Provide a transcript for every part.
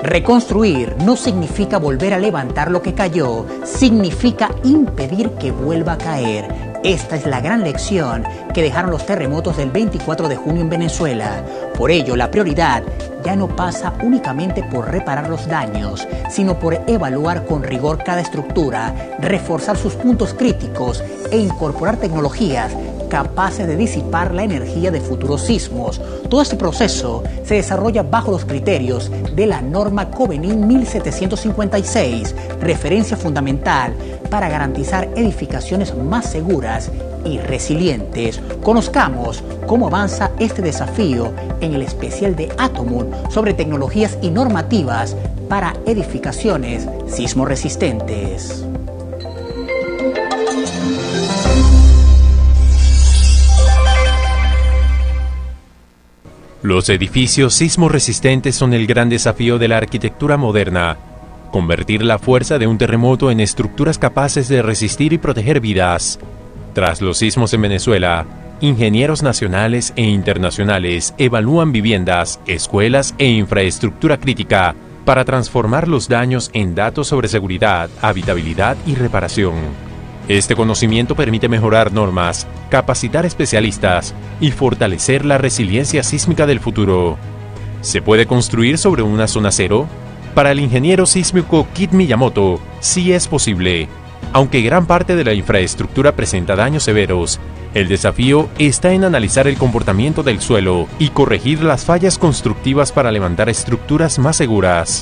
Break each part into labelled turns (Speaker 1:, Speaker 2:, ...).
Speaker 1: Reconstruir no significa volver a levantar lo que cayó, significa impedir que vuelva a caer. Esta es la gran lección que dejaron los terremotos del 24 de junio en Venezuela. Por ello, la prioridad ya no pasa únicamente por reparar los daños, sino por evaluar con rigor cada estructura, reforzar sus puntos críticos e incorporar tecnologías capaces de disipar la energía de futuros sismos. Todo este proceso se desarrolla bajo los criterios de la norma Covenin 1756, referencia fundamental para garantizar edificaciones más seguras y resilientes. Conozcamos cómo avanza este desafío en el especial de Atomun sobre tecnologías y normativas para edificaciones sismoresistentes.
Speaker 2: Los edificios sismoresistentes son el gran desafío de la arquitectura moderna. Convertir la fuerza de un terremoto en estructuras capaces de resistir y proteger vidas. Tras los sismos en Venezuela, ingenieros nacionales e internacionales evalúan viviendas, escuelas e infraestructura crítica para transformar los daños en datos sobre seguridad, habitabilidad y reparación. Este conocimiento permite mejorar normas, capacitar especialistas y fortalecer la resiliencia sísmica del futuro. ¿Se puede construir sobre una zona cero? Para el ingeniero sísmico Kit Miyamoto, sí es posible. Aunque gran parte de la infraestructura presenta daños severos, el desafío está en analizar el comportamiento del suelo y corregir las fallas constructivas para levantar estructuras más seguras.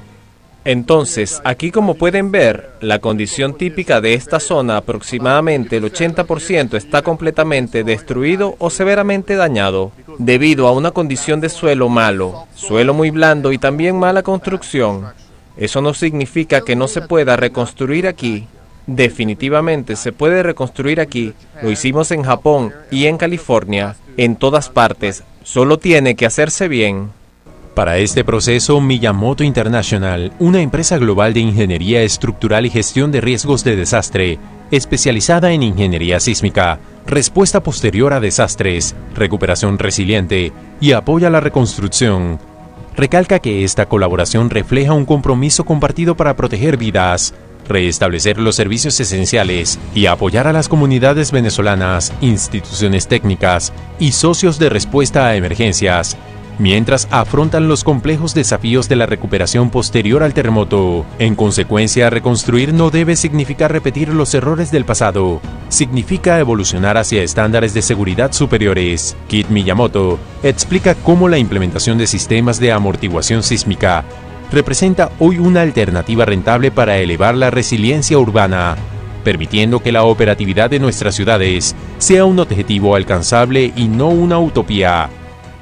Speaker 3: Entonces, aquí como pueden ver, la condición típica de esta zona, aproximadamente el 80% está completamente destruido o severamente dañado, debido a una condición de suelo malo, suelo muy blando y también mala construcción. Eso no significa que no se pueda reconstruir aquí. Definitivamente se puede reconstruir aquí, lo hicimos en Japón y en California, en todas partes, solo tiene que hacerse bien.
Speaker 2: Para este proceso, Miyamoto International, una empresa global de ingeniería estructural y gestión de riesgos de desastre, especializada en ingeniería sísmica, respuesta posterior a desastres, recuperación resiliente y apoyo a la reconstrucción, recalca que esta colaboración refleja un compromiso compartido para proteger vidas, restablecer los servicios esenciales y apoyar a las comunidades venezolanas, instituciones técnicas y socios de respuesta a emergencias, mientras afrontan los complejos desafíos de la recuperación posterior al terremoto. En consecuencia, reconstruir no debe significar repetir los errores del pasado, significa evolucionar hacia estándares de seguridad superiores. Kit Miyamoto explica cómo la implementación de sistemas de amortiguación sísmica representa hoy una alternativa rentable para elevar la resiliencia urbana, permitiendo que la operatividad de nuestras ciudades sea un objetivo alcanzable y no una utopía.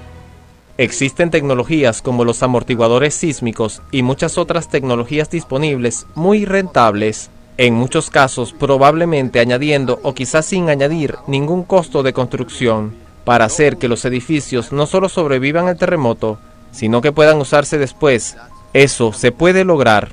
Speaker 3: Existen tecnologías como los amortiguadores sísmicos y muchas otras tecnologías disponibles muy rentables, en muchos casos probablemente añadiendo o quizás sin añadir ningún costo de construcción, para hacer que los edificios no solo sobrevivan al terremoto, sino que puedan usarse después. Eso se puede lograr.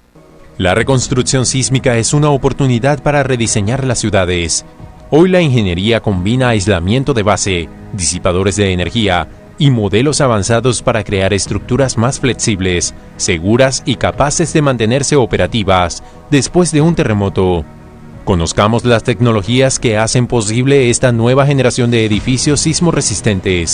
Speaker 2: La reconstrucción sísmica es una oportunidad para rediseñar las ciudades. Hoy la ingeniería combina aislamiento de base, disipadores de energía y modelos avanzados para crear estructuras más flexibles, seguras y capaces de mantenerse operativas después de un terremoto. Conozcamos las tecnologías que hacen posible esta nueva generación de edificios sismoresistentes.